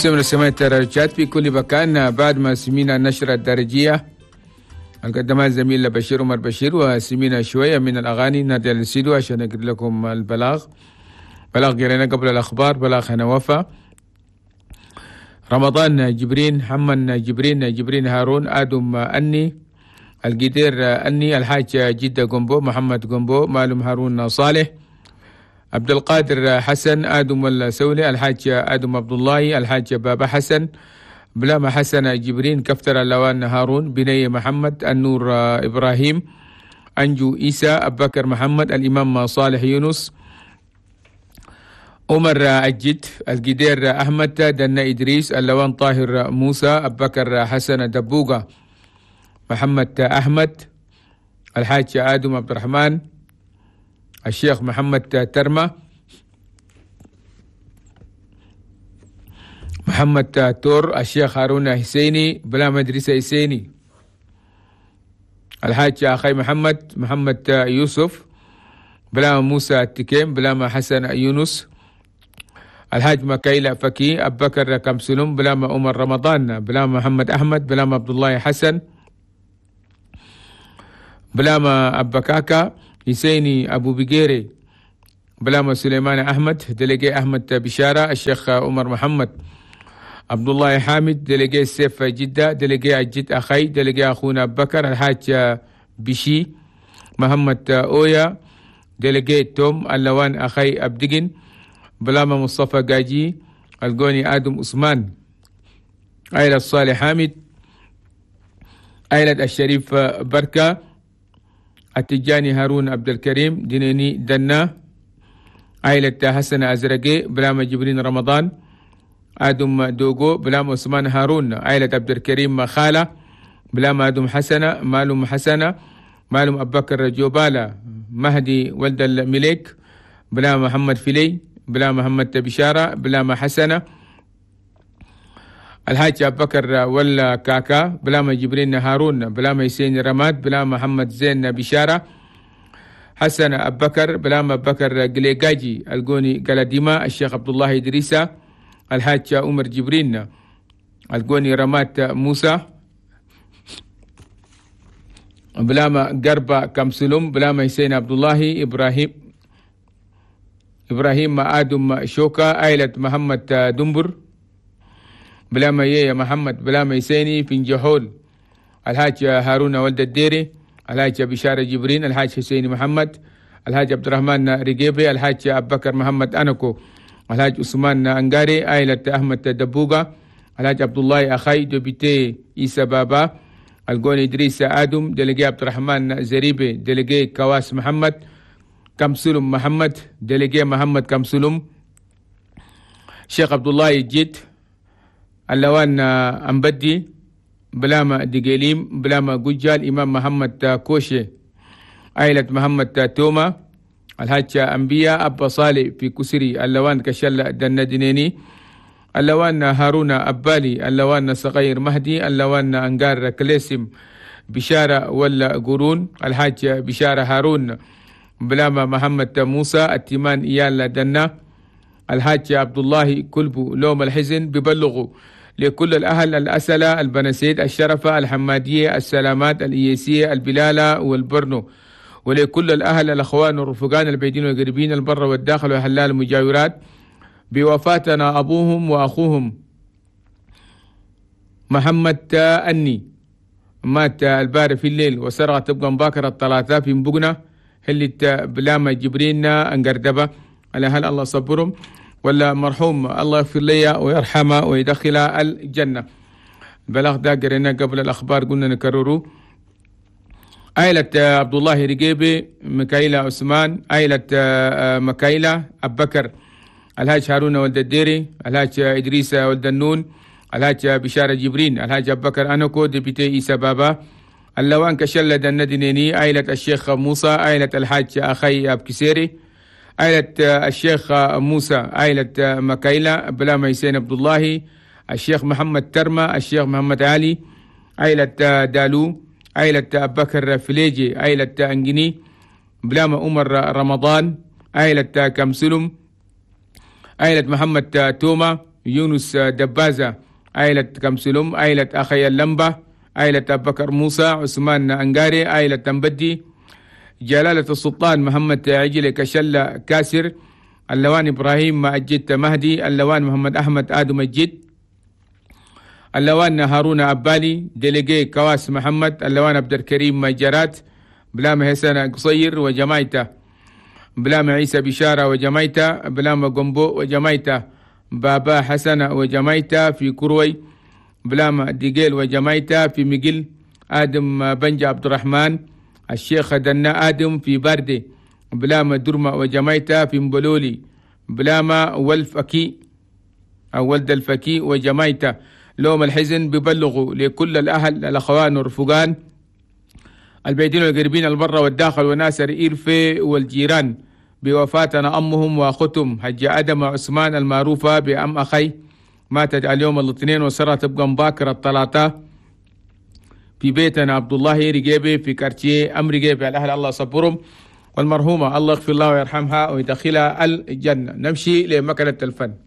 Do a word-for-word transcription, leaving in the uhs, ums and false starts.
مستمر سماع التدرجات في كل مكان. بعد ما سمينا النشرة الدرجية القدمها الزميل بشير عمر بشير، وسمينا شوية من الأغاني نرجع للسيدو عشان نقرأ لكم البلاغ. بلاغ قرينا قبل الأخبار، بلاغ هنا وفا رمضان جبرين، محمد جبرين جبرين هارون، آدم أني القدير أني، الحاج جدة قنبو، محمد قنبو، معلوم هارون صالح، عبد القادر حسن، آدم السولي، الحاج آدم عبد الله، الحاج بابا حسن، بلام حسن جبرين، كفتر اللوان هارون، بني محمد، النور إبراهيم، أنجو إيسى، أبو بكر محمد، الإمام صالح يونس، عمر الجد، القدير أحمد، دنا إدريس، اللوان طاهر موسى، أبو بكر حسن دبوقة، محمد أحمد، الحاج آدم عبد الرحمن، الشيخ محمد ترمى، محمد تور، الشيخ هارون حسيني، بلا مدرسة حسيني، الحاج أخي محمد محمد يوسف، بلا موسى التكيم، بلا حسن يونس، الحاج مكايلة فكي، أبو بكر كمسلم، بلا عمر رمضان، بلا محمد أحمد، بلا عبد الله حسن، بلا أبا كاكا حسيني أبو بقيري، بلا سليمان أحمد، دلقي أحمد بشارة، الشيخ عمر محمد، عبد الله حامد، دلقي سيف جدة، دلقي الجد أخي، دلقي أخونا أبو بكر، الحاج بشي، محمد أويا، دلقي توم، اللوان أخي أبدقن، بلامة مصطفى قاجي، القوني آدم عثمان، عائلة صالح حامد، عائلة الشريف بركة، التجاني هارون عبد الكريم، دينيني دنا، عائلة حسن أزرقي، بلامة جبرين رمضان، آدم دوغو، بلامة عثمان هارون، عائلة عبد الكريم خالة، بلامة آدم حسنة، مالوم حسنة، مالوم أبو بكر جوبالة، مهدي ولد الملك، بلا محمد فيلي، بلا محمد بشارة، بلا حسنة، الحاج أبو بكر ولا كاكا، بلا جبرين هارون، بلا يسين رماد، بلا محمد زين بشارة، حسن أبو بكر، بلا أبو بكر قليقاجي، القوني قلديما، الشيخ عبد الله إدريسة، الحاج عمر جبرين، القوني رمات موسى، بلا قربة كمسلم، بلا يسين عبد الله إبراهيم إبراهيم آدم شوكا، عائلة محمد دنبر، بلا ما يا محمد، بلا ما يسيني فنجحول، الحاج هارون ولد الديري، الحاج بشارة جبرين، الحاج حسيني محمد، الحاج عبد الرحمن رقيبي، الحاج أبو بكر محمد أنكو، الحاج عثمان أنقاري، عائلة أحمد دبوقة، الحاج عبد الله أخي دوبيتي إيسا بابا، القوني إدريس آدم، دلقي عبد الرحمن زريبي، دلقي كواس محمد، كمسلم محمد، دلقي محمد كمسلم، شيخ عبد الله الجد، اللوان أمبدي، بلاما دقيليم، بلاما قجال، إمام محمد كوشي، عائلة محمد توما، الحاج أنبياء أبا صالح في كسري، اللوان كشل دندنيني، اللوان هارون أبالي، اللوان صغير مهدي، اللوان أنقار كليسم بشارة ولا قرون، الحاج بشارة هارون، بلاما محمد موسى، التيمان إيال دنا، الحاج عبد الله كلبو، لوم الحزن ببلغوا لكل الأهل الأسلة، البنسيد، الشرفة، الحمادية، السلامات، الإيسية، البلالة والبرنو، ولكل الأهل الأخوان والرفقان البعيدين والقريبين، البر والداخل وحلال المجاورات، بوفاتنا أبوهم وأخوهم محمد أني، مات الباري في الليل، وسرعة تبقى مباكرة الثلاثة في مبقنا، هلت بلامة جبرين انقردبة، على هل الله صبرهم، ولا مرحوم الله يغفر لي ويرحمه ويدخل الجنة. البلاغ ده قرينا قبل الأخبار، قلنا نكرره. عائلة عبد الله رقيبي، مكايلة عثمان، عائلة مكايلة أبو بكر، الهاج هارون ولد الديري، الهاج إدريس ولد النون، الهاج بشارة جبرين، الهاج أبو بكر أنكو، دبيتي إيسا بابا، اللوان كشلة الندنيني، عائلة الشيخ موسى، عائلة الحاج أخي أبو كسيري، عائلة الشيخ موسى، عائلة مكايلة، بلا ميسين عبد الله، الشيخ محمد ترمى، الشيخ محمد علي، عائلة دالو، عائلة أبو بكر فليجي، عائلة أنجني، بلا عمر رمضان، عائلة كمسلم، عائلة محمد توما، يونس دبازة، عائلة كمسلوم، عائلة أخي اللمبة، عائلة أبو بكر موسى، عثمان أنقاري، عائلة تنبدي، جلالة السلطان محمد عجل كشلة كاسر، اللوان إبراهيم مأجد مهدي، اللوان محمد أحمد آدم مجد، اللوان هارون أبالي، ديليجي كواس محمد، اللوان عبد الكريم مجرات، بلام حسن قصير وجمايته، بلام عيسى بشارة وجمايته، بلام قنبو وجمايته، بابا حسن وجمايته في كروي، بلام ديجيل وجمايته في مقل، آدم بنجا عبد الرحمن، الشيخ دنا آدم في باردي، بلام درمة وجمايته في مبلولي، بلام والفكي أو ولد الفكي وجمايته. لوم الحزن ببلغوا لكل الأهل الأخوان والرفقان البيتين والقريبين البر والداخل وناس الإرفة والجيران بوفاتنا أمهم وأختهم حج أدم عثمان المعروفة بأم أخي، ماتت اليوم الاثنين وصارت تبقى مباكرة الثلاثة في بيتنا عبد الله رجيبي في كارتيه أم رجيبي. الأهل الله صبرهم، والمرحومة الله يغفر الله ويرحمها ويدخلها الجنة. نمشي لمكنة الفن.